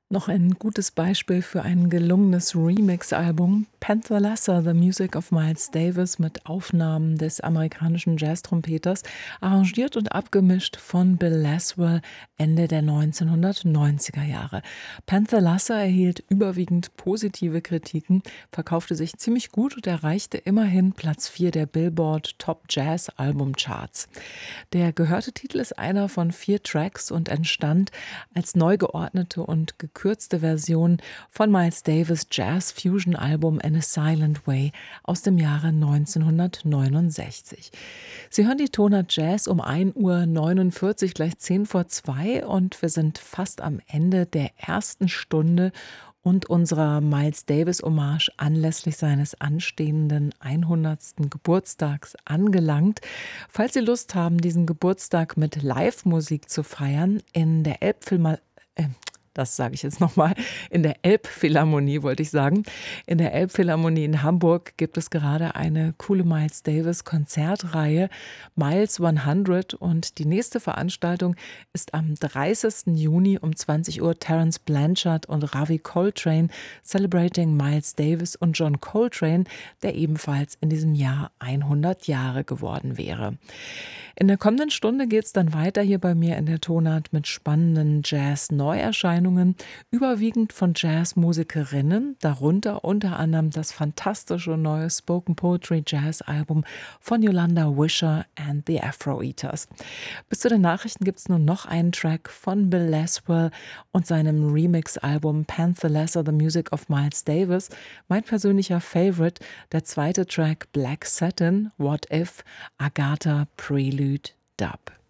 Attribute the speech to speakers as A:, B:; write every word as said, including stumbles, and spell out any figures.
A: Noch ein gutes Beispiel für ein gelungenes Remix-Album: Panther Lassar, The Music of Miles Davis, mit Aufnahmen des amerikanischen Jazztrompeters, arrangiert und abgemischt von Bill Laswell Ende der neunzehnhundertneunziger Jahre. Panther Lassar erhielt überwiegend positive Kritiken, verkaufte sich ziemlich gut und erreichte immerhin Platz vier der Billboard Top Jazz Album Charts. Der gehörte Titel ist einer von vier Tracks und entstand als neu geordnete und gekürzte Version von Miles Davis' Jazz-Fusion-Album In a Silent Way aus dem Jahre neunzehnhundertneunundsechzig. Sie hören die Tonart Jazz um ein Uhr neunundvierzig, gleich zehn vor zwei, und wir sind fast am Ende der ersten Stunde und unserer Miles Davis-Hommage anlässlich seines anstehenden hundertsten Geburtstags angelangt. Falls Sie Lust haben, diesen Geburtstag mit Live-Musik zu feiern, in der Elbphilharmonie, äh, das sage ich jetzt nochmal, in der Elbphilharmonie wollte ich sagen. In der Elbphilharmonie in Hamburg gibt es gerade eine coole Miles Davis Konzertreihe, Miles hundert, und die nächste Veranstaltung ist am dreißigsten Juni um zwanzig Uhr. Terence Blanchard und Ravi Coltrane celebrating Miles Davis und John Coltrane, der ebenfalls in diesem Jahr hundert Jahre geworden wäre. In der kommenden Stunde geht es dann weiter hier bei mir in der Tonart mit spannenden Jazz-Neuerscheinungen, überwiegend von Jazzmusikerinnen, darunter unter anderem das fantastische neue Spoken Poetry Jazz Album von Yolanda Wisher and the Afro Eaters. Bis zu den Nachrichten gibt es nun noch einen Track von Bill Laswell und seinem Remix-Album Panther Lassar, The Music of Miles Davis. Mein persönlicher Favorite, der zweite Track Black Satin, What If, Agatha Prelude Dub.